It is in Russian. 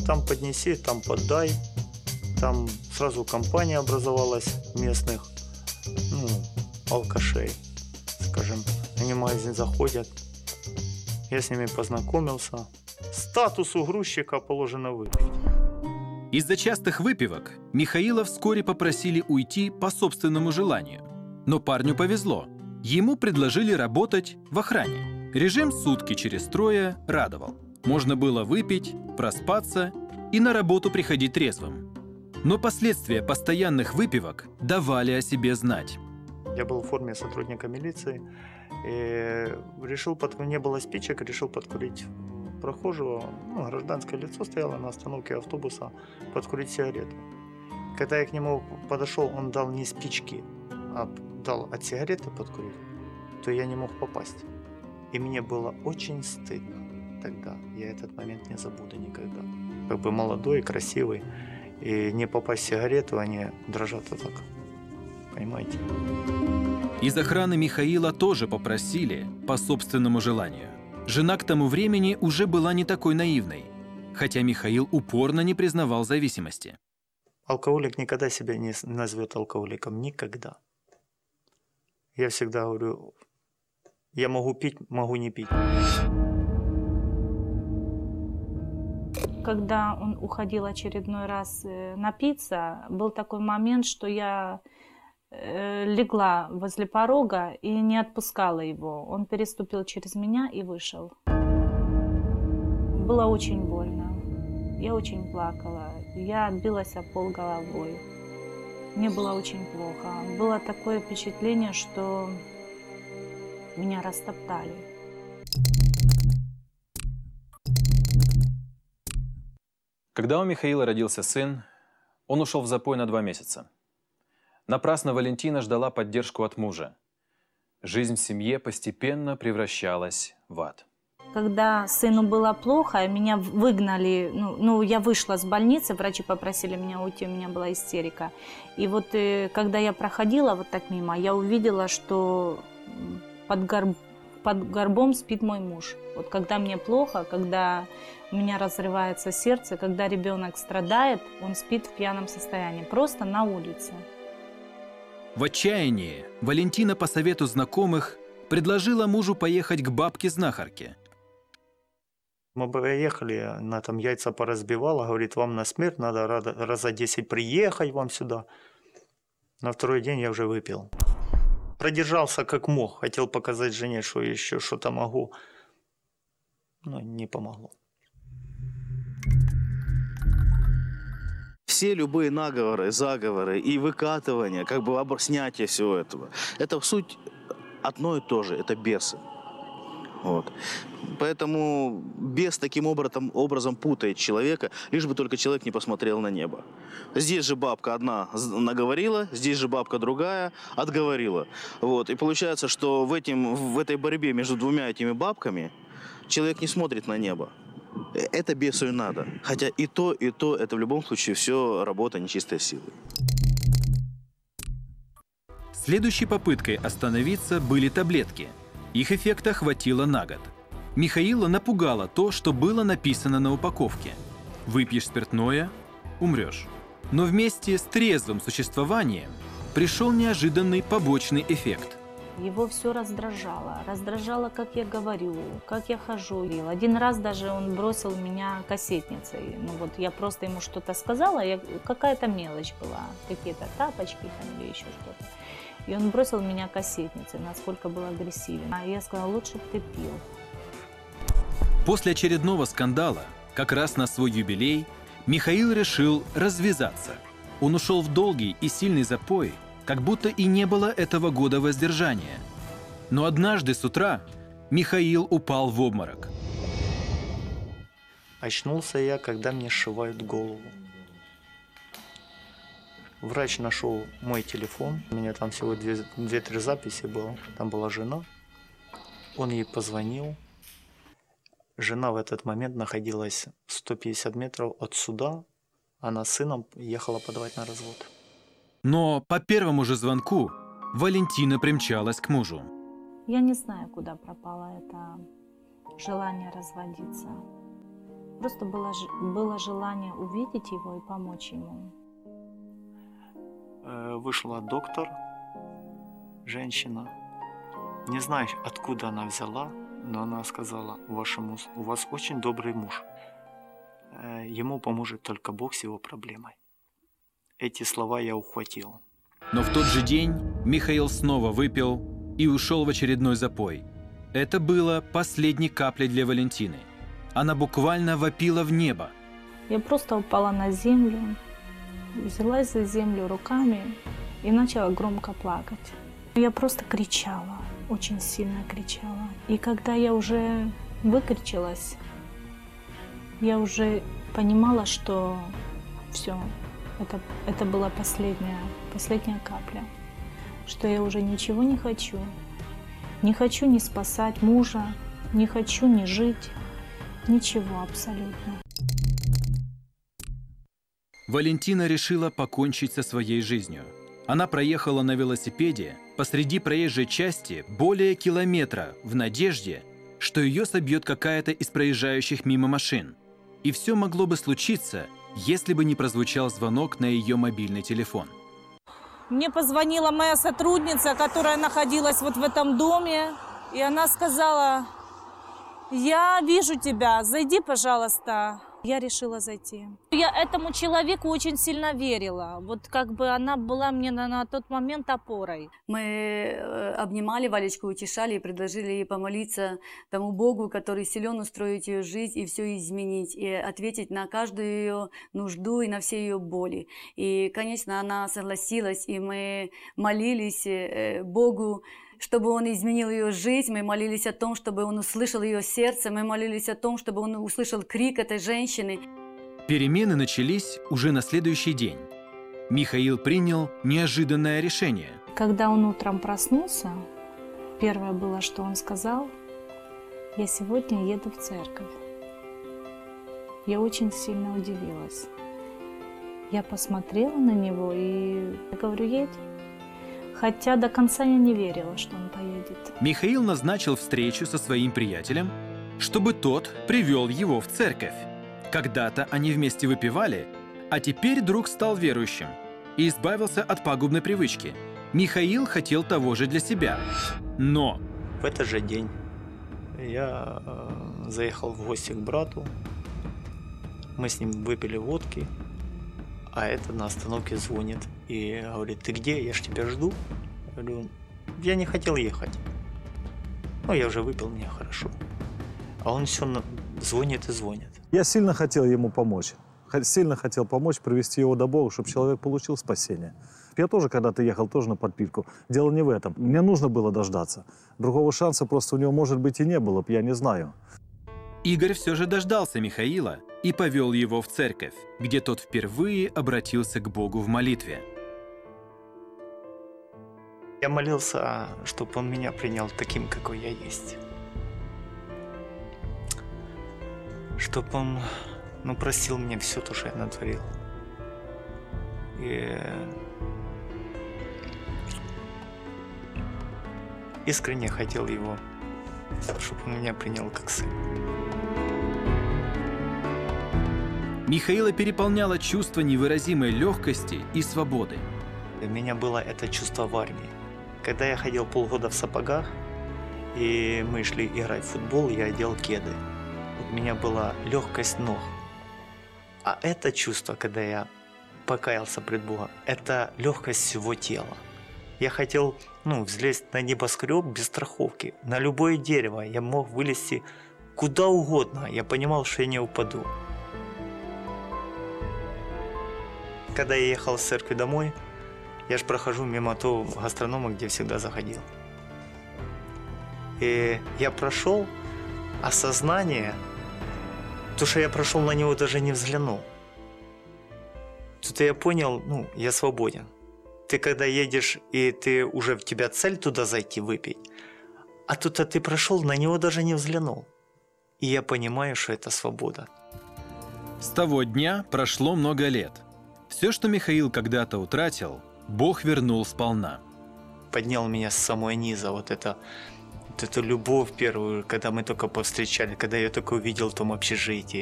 там поднеси, там подай. Там сразу компания образовалась местных, ну, алкашей, скажем. Они в магазин заходят. Я с ними познакомился. Статусу грузчика положено выпить. Из-за частых выпивок Михаила вскоре попросили уйти по собственному желанию. Но парню повезло. Ему предложили работать в охране. Режим сутки через трое радовал. Можно было выпить, проспаться и на работу приходить трезвым. Но последствия постоянных выпивок давали о себе знать. Я был в форме сотрудника милиции и решил, не было спичек, решил подкурить прохожего. Ну, гражданское лицо стояло на остановке автобуса, подкурить сигарету. Когда я к нему подошел, он дал не спички, а дал от сигареты подкурить, то я не мог попасть. И мне было очень стыдно тогда. Я этот момент не забуду никогда. Как бы молодой, красивый, и не попасть в сигарету, они дрожат вот так. Понимаете? Из охраны Михаила тоже попросили по собственному желанию. Жена к тому времени уже была не такой наивной, хотя Михаил упорно не признавал зависимости. Алкоголик никогда себя не назовет алкоголиком. Никогда. Я всегда говорю, я могу пить, могу не пить. Когда он уходил очередной раз напиться, был такой момент, что я легла возле порога и не отпускала его. Он переступил через меня и вышел. Было очень больно. Я очень плакала. Я отбилась о пол головой. Мне было очень плохо. Было такое впечатление, что меня растоптали. Когда у Михаила родился сын, он ушел в запой на 2 месяца. Напрасно Валентина ждала поддержку от мужа. Жизнь в семье постепенно превращалась в ад. Когда сыну было плохо, меня выгнали, я вышла с больницы, врачи попросили меня уйти, у меня была истерика. И вот когда я проходила вот так мимо, я увидела, что под горбом спит мой муж. Вот когда мне плохо, когда у меня разрывается сердце, когда ребенок страдает, он спит в пьяном состоянии, просто на улице. В отчаянии Валентина по совету знакомых предложила мужу поехать к бабке-знахарке. Мы приехали, она там яйца поразбивала, говорит, вам на смерть надо раза 10 приехать вам сюда. На второй день я уже выпил. Продержался как мог, хотел показать жене, что еще что-то могу, но не помогло. Все любые наговоры, заговоры и выкатывания, как бы снятие всего этого, это в суть одно и то же, это бесы. Вот. Поэтому бес таким образом путает человека, лишь бы только человек не посмотрел на небо. Здесь же бабка одна наговорила, здесь же бабка другая отговорила. Вот. И получается, что в этой борьбе между двумя этими бабками человек не смотрит на небо. Это бесу и надо. Хотя и то, это в любом случае все работа нечистой силы. Следующей попыткой остановиться были таблетки. Их эффекта хватило на год. Михаила напугало то, что было написано на упаковке. Выпьешь спиртное – умрешь. Но вместе с трезвым существованием пришел неожиданный побочный эффект. Его все раздражало. Раздражало, как я говорю, как я хожу. Один раз даже он бросил меня кассетницей. Я просто ему что-то сказала, какая-то мелочь была, какие-то тапочки там или еще что-то. И он бросил меня кассетницей, насколько был агрессивен. А я сказала, лучше бы ты пил. После очередного скандала, как раз на свой юбилей, Михаил решил развязаться. Он ушел в долгий и сильный запой, как будто и не было этого года воздержания. Но однажды с утра Михаил упал в обморок. Очнулся я, когда мне сшивают голову. Врач нашел мой телефон. У меня там всего 2-3 записи было. Там была жена. Он ей позвонил. Жена в этот момент находилась 150 метров от суда. Она с сыном ехала подавать на развод. Но по первому же звонку Валентина примчалась к мужу. Я не знаю, куда пропало это желание разводиться. Просто было желание увидеть его и помочь ему. Вышла доктор, женщина. Не знаю, откуда она взяла, но она сказала: у вас очень добрый муж. Ему поможет только Бог с его проблемой. Эти слова я ухватил. Но в тот же день Михаил снова выпил и ушел в очередной запой. Это было последней каплей для Валентины. Она буквально вопила в небо. Я просто упала на землю, взялась за землю руками и начала громко плакать. Я просто кричала, очень сильно кричала. И когда я уже выкричалась, я уже понимала, что все, это была последняя капля, что я уже ничего не хочу. Не хочу ни спасать мужа, не хочу ни жить, ничего абсолютно. Валентина решила покончить со своей жизнью. Она проехала на велосипеде посреди проезжей части более километра в надежде, что ее собьет какая-то из проезжающих мимо машин. И все могло бы случиться, если бы не прозвучал звонок на ее мобильный телефон. Мне позвонила моя сотрудница, которая находилась вот в этом доме, и она сказала: «Я вижу тебя, зайди, пожалуйста». Я решила зайти. Я этому человеку очень сильно верила. Вот как бы она была мне на тот момент опорой. Мы обнимали Валечку, утешали и предложили ей помолиться тому Богу, который силен устроить ее жизнь и все изменить, и ответить на каждую ее нужду и на все ее боли. И, конечно, она согласилась, и мы молились Богу, чтобы Он изменил ее жизнь, мы молились о том, чтобы Он услышал ее сердце, мы молились о том, чтобы Он услышал крик этой женщины. Перемены начались уже на следующий день. Михаил принял неожиданное решение. Когда он утром проснулся, первое было, что он сказал: «Я сегодня еду в церковь». Я очень сильно удивилась. Я посмотрела на него и говорю: «Едь». Хотя до конца я не верила, что он поедет. Михаил назначил встречу со своим приятелем, чтобы тот привел его в церковь. Когда-то они вместе выпивали, а теперь друг стал верующим и избавился от пагубной привычки. Михаил хотел того же для себя. Но В этот же день я заехал в гости к брату. Мы с ним выпили водки, а это на остановке звонит и говорит: «Ты где? Я ж тебя жду». Я говорю: «Я не хотел ехать. Ну, я уже выпил, мне хорошо». А он все звонит и звонит. Я сильно хотел ему помочь. Сильно хотел помочь, привести его до Бога, чтобы человек получил спасение. Я тоже когда-то ехал тоже на подпитку. Дело не в этом. Мне нужно было дождаться. Другого шанса просто у него, может быть, и не было, я не знаю. Игорь все же дождался Михаила и повел его в церковь, где тот впервые обратился к Богу в молитве. Я молился, чтобы он меня принял таким, какой я есть. Чтобы он простил мне все то, что я натворил. И искренне хотел его, чтобы он меня принял как сын. Михаила переполняло чувство невыразимой легкости и свободы. У меня было это чувство в армии. Когда я ходил полгода в сапогах, и мы шли играть в футбол, я одел кеды. У меня была легкость ног. А это чувство, когда я покаялся пред Богом, это легкость всего тела. Я хотел взлезть на небоскреб без страховки, на любое дерево. Я мог вылезти куда угодно. Я понимал, что я не упаду. Когда я ехал с церкви домой, я же прохожу мимо того гастронома, где всегда заходил. И я прошел, осознание, то, что я прошел на него, даже не взглянул. Тут я понял, я свободен. Ты когда едешь, и ты уже в тебя цель туда зайти выпить, а тут ты прошел, на него даже не взглянул. И я понимаю, что это свобода. С того дня прошло много лет. Все, что Михаил когда-то утратил, Бог вернул сполна. Поднял меня с самого низа, вот эту любовь первую, когда мы только повстречали, когда я только увидел в том общежитии.